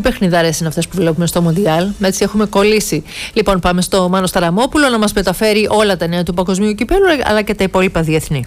παιχνιδάρες είναι αυτές που βλέπουμε στο Μουντιάλ. Έτσι έχουμε κολλήσει. Λοιπόν, πάμε στο Μάνο Σταραμόπουλο να μας μεταφέρει όλα τα νέα του Παγκοσμίου Κυπέλλου αλλά και τα υπόλοιπα διεθνή.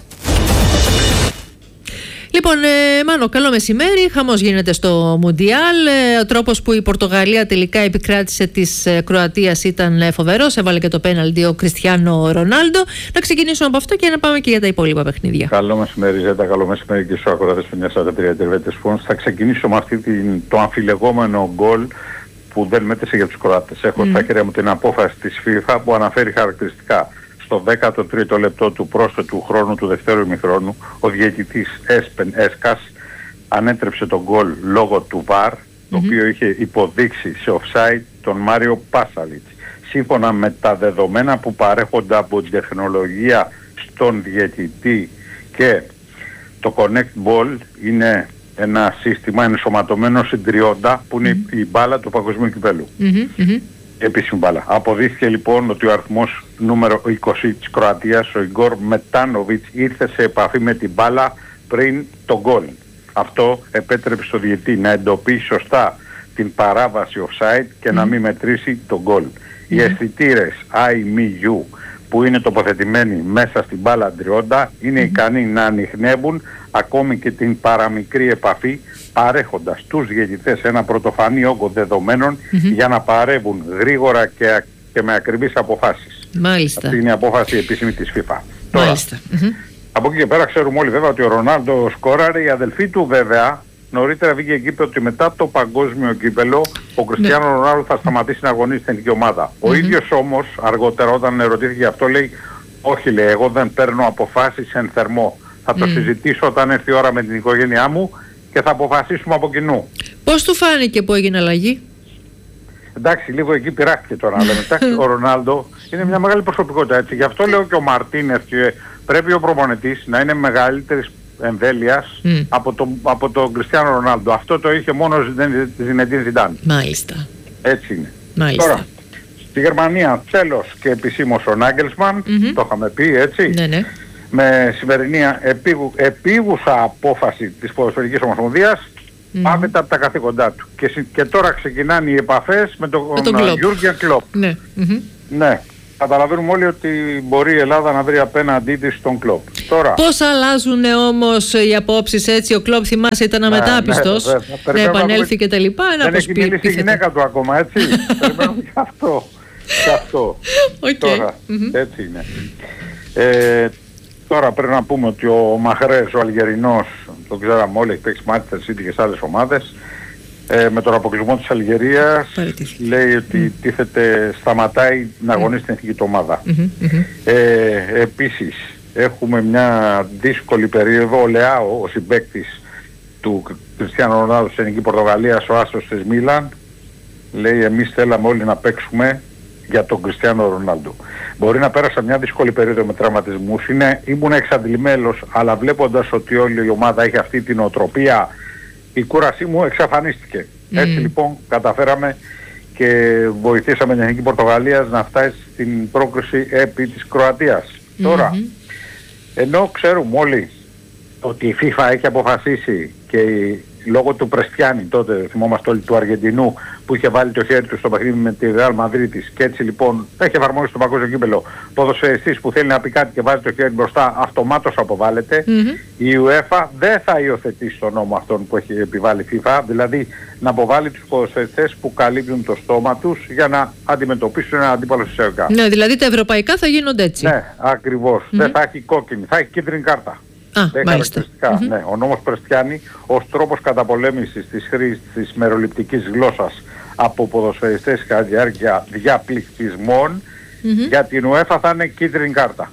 Λοιπόν, Μάνο, καλό μεσημέρι. Χαμός γίνεται στο Μουντιάλ. Ο τρόπος που η Πορτογαλία τελικά επικράτησε της Κροατίας ήταν φοβερός. Έβαλε και το πέναλτι ο Κριστιάνο Ρονάλντο. Να ξεκινήσουμε από αυτό και να πάμε και για τα υπόλοιπα παιχνίδια. Καλό μεσημέρι, Ζέτα. Καλό μεσημέρι και στους ακροατές του 943 Τερβέτες Φωνς. Θα ξεκινήσω με το αμφιλεγόμενο γκολ που δεν μέτρησε για τους Κροάτες. Έχω στα χέρια μου την απόφαση της FIFA που αναφέρει χαρακτηριστικά. Στο 13ο λεπτό του πρόσθετου χρόνου του δευτέρου ημιχρόνου, ο διαιτητής Έσκας ανέτρεψε τον γκολ λόγω του VAR, το οποίο είχε υποδείξει σε offside τον Μάριο Πάσαλιτς. Σύμφωνα με τα δεδομένα που παρέχονται από την τεχνολογία στον διαιτητή και το Connect Ball είναι ένα σύστημα ενσωματωμένο στην τριόντα που είναι η μπάλα του Παγκοσμίου Κυπέλλου. Επίσημη μπάλα. Αποδείχθηκε λοιπόν ότι ο αριθμός νούμερο 20 της Κροατίας, ο Ιγκόρ Μετάνοβιτς, ήρθε σε επαφή με την μπάλα πριν τον γκολ. Αυτό επέτρεψε στο διαιτητή να εντοπίσει σωστά την παράβαση offside και να μην μετρήσει τον γκολ. Οι αισθητήρες IMU που είναι τοποθετημένοι μέσα στην μπάλα τριόντα είναι ικανοί να ανιχνεύουν ακόμη και την παραμικρή επαφή, παρέχοντας στους διαιτητές ένα πρωτοφανή όγκο δεδομένων για να παρεύουν γρήγορα και με ακριβείς αποφάσεις. Μάλιστα. Αυτή είναι η απόφαση επίσημη της FIFA. Μάλιστα. Από εκεί και πέρα ξέρουμε όλοι βέβαια ότι ο Ρονάλντο σκόραρε. Η αδελφή του βέβαια νωρίτερα βγήκε και είπε ότι μετά το παγκόσμιο κύπελλο ο Κριστιάνο Ρονάλντο θα σταματήσει να αγωνίζει στην εθνική ομάδα. Ο ίδιος όμως αργότερα όταν ερωτήθηκε γι' αυτό λέει όχι, λέει, εγώ δεν παίρνω αποφάσεις εν θερμό. Θα το συζητήσω όταν έρθει η ώρα με την οικογένειά μου και θα αποφασίσουμε από κοινού. Πώς του φάνηκε που έγινε αλλαγή? Εντάξει, λίγο εκεί πειράχτηκε τώρα, αλλά μετά ο Ρονάλντο είναι μια μεγάλη προσωπικότητα, έτσι. Γι' αυτό λέω και ο Μαρτίνεθ και πρέπει ο προπονητής να είναι μεγαλύτερης εμβέλειας από τον Κριστιάνο Ρονάλντο. Αυτό το είχε μόνο ο Ζινεντίν Ζιντάν. Μάλιστα. Έτσι είναι. Μάλιστα. Τώρα, στη Γερμανία τέλος και επισήμως ο Νάγκελσμαν, το είχαμε πει, έτσι. Ναι. Με σημερινή επίγουσα απόφαση της Ποδοσφαιρικής Ομοσπονδίας άβεται από τα καθήκοντά του. Και τώρα ξεκινάνε οι επαφές με τον Γιούργεν Κλοπ. Ναι. Καταλαβαίνουμε όλοι ότι μπορεί η Ελλάδα να βρει απέναντί της τον Κλοπ. Τώρα, πώς αλλάζουν όμως οι απόψεις έτσι? Ο Κλοπ, θυμάσαι, ήταν αμετάπιστος. Ναι, επανέλθει και τα λοιπά. Δεν έχει μιλήσει η γυναίκα του ακόμα, έτσι. Περιμένουμε και αυτό. Τώρα, έτσι είναι. Τώρα πρέπει να πούμε ότι ο Μαχρές, ο Αλγερινός, το ξέραμε όλοι, έχει παίξει Manchester City και σε άλλες ομάδες, με τον αποκλεισμό της Αλγερίας λέει ότι σταματάει να αγωνίσει στην εθνική του ομάδα. Επίσης έχουμε μια δύσκολη περίοδο. Ο Λεάο, ο συμπαίκτης του Κριστιάνο Ρονάλντο στην εθνική Πορτογαλίας, ο άσος της Μίλαν, λέει εμείς θέλαμε όλοι να παίξουμε για τον Κριστιάνο Ρονάλντο. Μπορεί να πέρασα μια δύσκολη περίοδο με τραυματισμούς, ήμουν εξαντλημένος, αλλά βλέποντας ότι όλη η ομάδα έχει αυτή την οτροπία, η κούρασή μου εξαφανίστηκε. Έτσι λοιπόν καταφέραμε και βοηθήσαμε την εθνική Πορτογαλίας να φτάσει στην πρόκριση επί της Κροατίας. Τώρα, ενώ ξέρουμε όλοι ότι η FIFA έχει αποφασίσει και λόγω του Πρεστιάνη τότε, θυμόμαστε όλοι, του Αργεντινού, που είχε βάλει το χέρι του στο παιχνίδι με τη Real Μαδρίτης και έτσι λοιπόν έχει εφαρμόσει στο παγκόσμιο κύπελλο, ποδοσφαιριστής που θέλει να πει κάτι και βάζει το χέρι μπροστά αυτομάτως αποβάλλεται. Η UEFA δεν θα υιοθετήσει τον νόμο αυτόν που έχει επιβάλει η FIFA, δηλαδή να αποβάλει τους ποδοσφαιριστές που καλύπτουν το στόμα τους για να αντιμετωπίσουν έναν αντίπαλο εισαγωγικά. Ναι, δηλαδή τα ευρωπαϊκά θα γίνονται έτσι. Ναι, ακριβώς. Δεν θα έχει κόκκινη, θα έχει κίτρινη κάρτα. Ναι, ο νόμος Πρεστιάνη ως τρόπος καταπολέμησης της χρήσης της μεροληπτικής γλώσσας από ποδοσφαιριστές κατά τη διάρκεια διαπληκτισμών για την UEFA θα είναι κίτρινη κάρτα.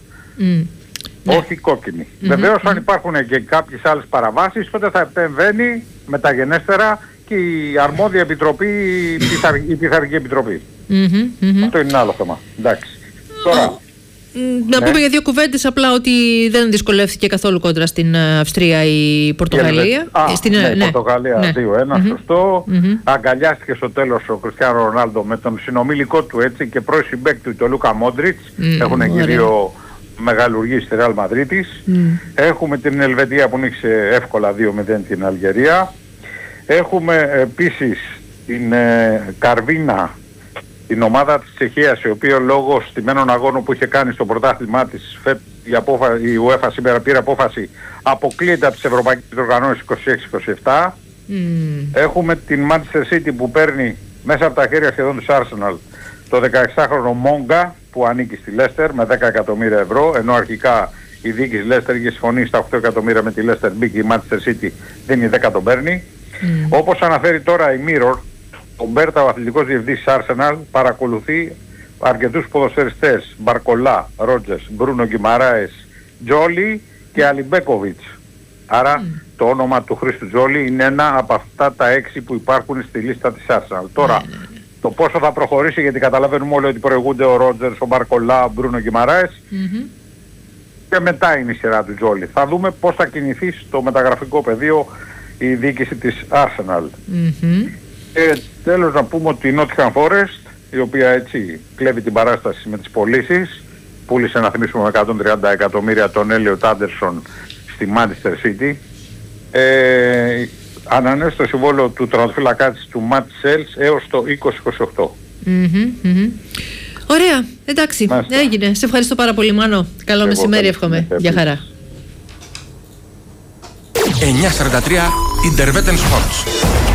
Όχι κόκκινη. Βεβαίως αν υπάρχουν και κάποιες άλλες παραβάσεις τότε θα επεμβαίνει μεταγενέστερα και η αρμόδια επιτροπή, η Πειθαρχική Επιτροπή. Αυτό είναι ένα άλλο θέμα. Εντάξει. Τώρα, να πούμε για δύο κουβέντες απλά ότι δεν δυσκολεύτηκε καθόλου κόντρα στην Αυστρία η Πορτογαλία. Πορτογαλία 2-1, σωστό. Αγκαλιάστηκε στο τέλος ο Κριστιάνο Ρονάλντο με τον συνομιλικό του έτσι και πρώην συμπαίκτη του, τον Λούκα Μόντριτς. Έχουν και δύο μεγαλουργίες στη Ρεάλ Μαδρίτης. Έχουμε την Ελβετία που νίξε εύκολα 2-0 την Αλγερία. Έχουμε επίσης την Καρβίνα, την ομάδα της Τσεχίας, η οποία λόγω στημένων αγώνων που είχε κάνει στο πρωτάθλημά της, η UEFA σήμερα πήρε απόφαση, αποκλείεται από τις ευρωπαϊκές οργανώσεις 26-27. Έχουμε την Manchester City που παίρνει μέσα από τα χέρια σχεδόν της Arsenal το 16χρονο Μόγκα που ανήκει στη Leicester με 10 εκατομμύρια ευρώ, ενώ αρχικά η διοίκηση Leicester είχε συμφωνήσει στα 8 εκατομμύρια με τη Leicester, μπήκε η Manchester City, δίνει 10 τον παίρνει. Όπως αναφέρει τώρα η Mirror, ο Μπέρτα, ο αθλητικός διευθυντής της Arsenal, παρακολουθεί αρκετούς ποδοσφαιριστές, Μπαρκολά, Ρότζερς, Μπρούνο Γκιμαράες, Τζόλι και Αλιμπέκοβιτς. Άρα το όνομα του Χρήστου Τζόλι είναι ένα από αυτά τα 6 που υπάρχουν στη λίστα της Arsenal. Τώρα, το πόσο θα προχωρήσει, γιατί καταλαβαίνουμε όλοι ότι προηγούνται ο Ρότζερς, ο Μπαρκολά, ο Μπρούνο Γκιμαράες, και μετά είναι η σειρά του Τζόλι. Θα δούμε πώς θα κινηθεί στο μεταγραφικό πεδίο η διοίκηση της Arsenal. Τέλος να πούμε ότι η Nottingham Forest, η οποία έτσι κλέβει την παράσταση με τις πωλήσεις, πούλησε, να θυμίσουμε, με 130 εκατομμύρια τον Elliot Anderson στη Manchester City, ανανέωσε το συμβόλαιο του τερματοφύλακα της, του Matt Sells, έως το 2028. Ωραία, εντάξει, έγινε. Σε ευχαριστώ πάρα πολύ, Μάνο. Καλό μεσημέρι, εύχομαι. Γεια χαρά. 9:43 Interwetten Sports.